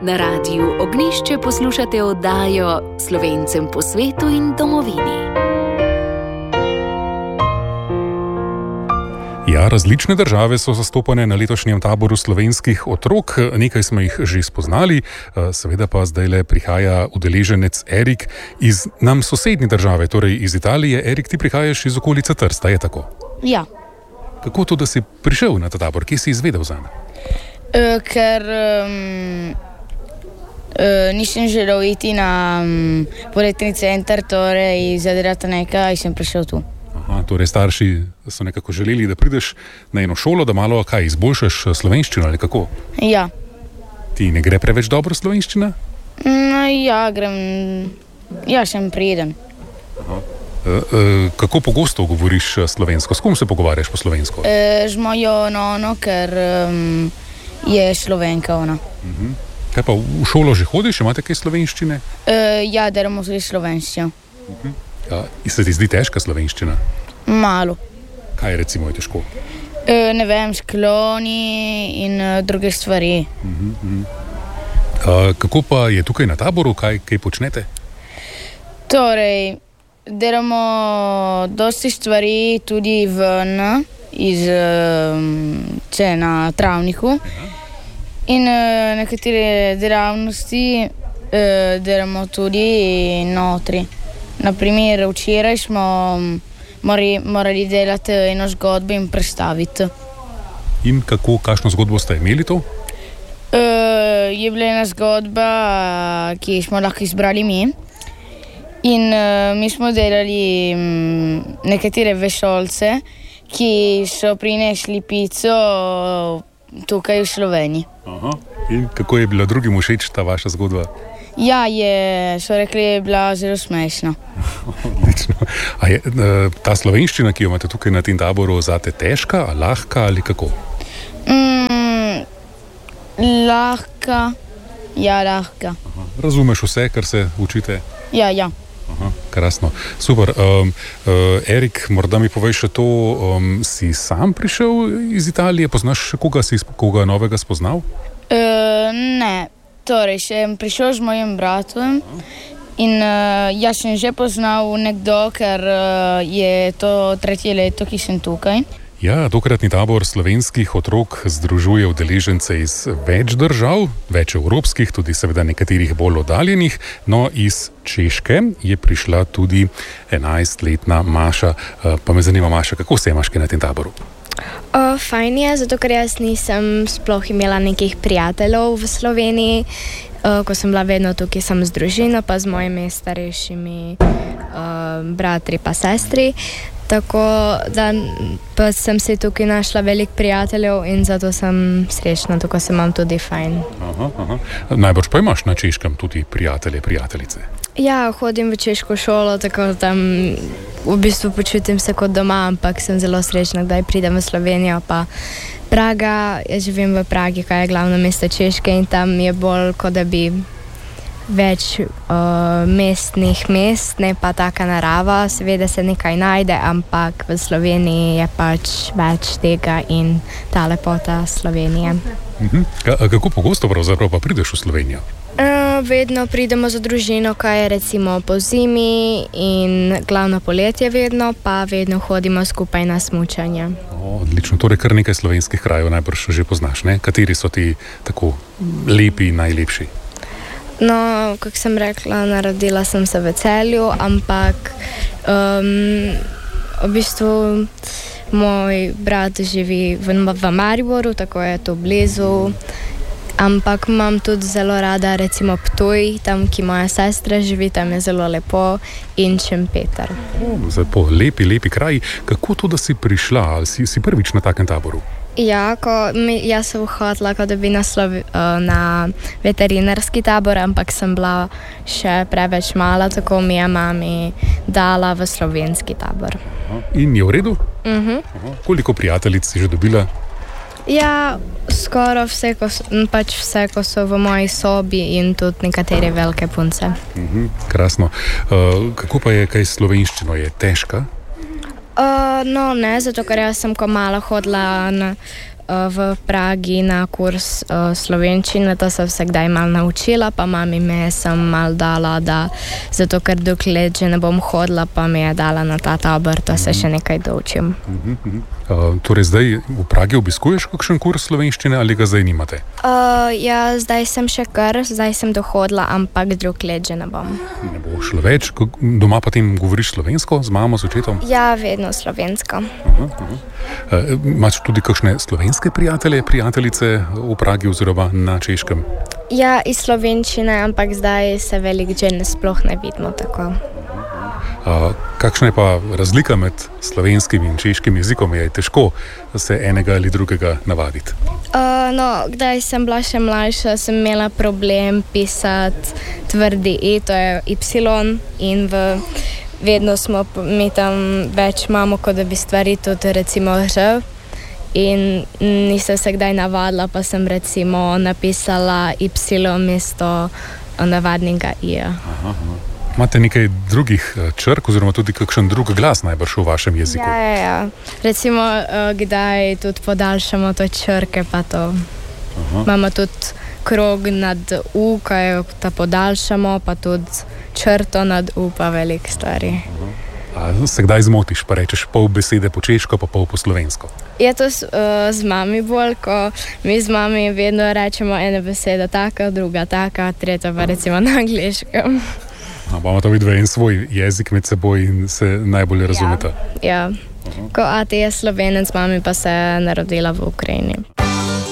Na Radiu Ognjišče poslušate oddajo Slovencem po svetu in domovini. Ja, različne države so zastopane na letošnjem taboru slovenskih otrok, nekaj smo jih že spoznali, seveda pa zdajle prihaja udeleženec Erik iz nam sosednje države, torej iz Italije. Erik, ti prihajaš iz okolice Trsta, je tako? Ja. Kako to, da si prišel na ta tabor? Kje si izvedel zame? Ker nisem želel iti na poletni center, torej zadirati nekaj in sem prišel tu. Aha, torej starši so nekako želeli, da prideš na eno šolo, da malo izboljšaš slovenščino ali kako? Ja. Ti ne gre preveč dobro slovenščina? Ja, grem. Ja, sem prijeden. Kako pogosto govoriš slovensko? S kom se pogovarjaš po slovensko? Z mojo nono, ker je Slovenka ona. Kaj pa v šolo že hodiš, imate kaj slovenščine? Ja, delamo tudi slovenščino. Se ti zdi težka slovenščina? Malo. Kaj recimo je težko? Ne vem, skloni in druge stvari. Kako pa je tukaj na taboru, kaj počnete? Torej, delamo dosti stvari tudi ven, na travniku. In nekatere dejavnosti delamo tudi notri. Naprimer, včeraj smo morali delati eno zgodbo in predstaviti. In kakšno zgodbo ste imeli to? Je bila ena zgodba, ki smo lahko izbrali mi. In mi smo delali nekatere vesoljce, ki so prinesli pico tukaj v Sloveniji. Aha. In kako je bila drugim všeč ta vaša zgodba? Ja, so rekli, je bila zelo smešna. Odlično. A je ta slovenščina, ki jo imate tukaj na tem taboru, zate težka, lahka ali kako? Lahka. Ja, lahka. Aha. Razumeš vse, kar se učite? Ja. Aha, krasno. Super. Erik, morda mi poveš še to, si sam prišel iz Italije? Poznaš še koga novega spoznal? Ne. Torej, sem prišel z mojim bratom in jaz sem že poznal nekdo, ker je to 3. leto, ki sem tukaj. Ja, tokratni tabor slovenskih otrok združuje udeležence iz več držav, več evropskih, tudi seveda nekaterih bolj oddaljenih. No, iz Češke je prišla tudi 11-letna Maša. Pa me zanima, Maša, kako se imaš na tem taboru? Fajn je, zato ker jaz nisem sploh imela nekih prijateljev v Sloveniji, ko sem bila vedno tukaj sem z družino, pa z mojimi starejšimi bratri pa sestri. Tako da pa sem se tukaj našla veliko prijateljev in zato sem srečna, tako se imam tudi fajn. Aha. Najbrž pa imaš na Češkem tudi prijatelje, prijateljice? Ja, hodim v češko šolo, tako da tam v bistvu počutim se kot doma, ampak sem zelo srečna, kdaj pridem v Slovenijo. Pa Praga, jaz živim v Pragi, kaj je glavno mesto Češke in tam je bolj, kot da bi več mestnih mest, ne pa taka narava, seveda se nekaj najde, ampak v Sloveniji je pač več tega in ta lepota Slovenije. Kako pogosto pravzaprav pa prideš v Slovenijo? Vedno pridemo za družino, kaj je recimo po zimi in glavno poletje vedno, pa vedno hodimo skupaj na smučanje. Odlično, torej kar nekaj slovenskih krajev najbrž že poznaš, ne? Kateri so ti tako lepi, najlepši? No, kako sem rekla, narodila sem se v Celju, ampak v bistvu moj brat živi v Mariboru, tako je to blizu. Ampak imam tudi zelo rada recimo Ptuj, tam, ki moja sestra živi, tam je zelo lepo, in Šempeter. Zelo lepi kraji. Kako to, da si prišla? Ali si prvič na takem taboru? Ja, jaz sem hodila, da bi na veterinarski tabor, ampak sem bila še preveč mala, tako mi je mami dala v slovenski tabor. In je v redu? Koliko prijateljic si že dobila? Ja, skoraj vse, ko so v moji sobi in tudi nekatere velike punce. Krasno. Kako pa je kaj slovenščino? Je težka? No, ne, zato ker jaz sem ko mala hodila v Pragi na kurs slovenščine, to sem se kdaj malo naučila, pa mami me sem malo dala, zato ker dokler že ne bom hodila, pa me je dala na ta tabor, to se še nekaj doučim. Torej zdaj v Pragi obiskuješ kakšen kurs slovenščine ali ga zdaj nimate? Ja, zdaj sem še zdaj sem dohodila, ampak dokler že ne bom. Ne bo šlo več, doma pa tem govoriš slovensko, z mamo, s očetom? Ja, vedno slovensko. Imaš tudi kakšne slovenske prijateljice v Pragi oziroma na Češkem? Ja, iz slovenščine, ampak zdaj se veliko že sploh ne vidimo tako. Kakšna je pa razlika med slovenskim in češkim jezikom? Je težko se enega ali drugega navaditi? Kdaj sem bila še mlajša, sem imela problem pisati tvrdi E, to je Y, in vedno smo mi tam več imamo, kot da bi stvari tudi recimo Ž. In nisem se kdaj navadila, pa sem recimo napisala Y mesto navadnega I. Imate nekaj drugih črk oziroma tudi kakšen drug glas najbrž v vašem jeziku? Ja. Recimo, kdaj tudi podaljšamo to črke, pa to. Imamo tudi krog nad U, kaj jo podaljšamo, pa tudi črto nad U, pa veliko stvari. A se kdaj zmotiš, pa rečeš pol besede po češko, pa pol po slovensko? Je to z mami bolj, ko mi z mami vedno rečemo ena beseda taka, druga taka, tretja pa recimo na angliškem. Imamo to vidve en svoj jezik med seboj in se najbolje razumeta. Ja. Ko ati je Slovenec, mami pa se je narodila v Ukrajini.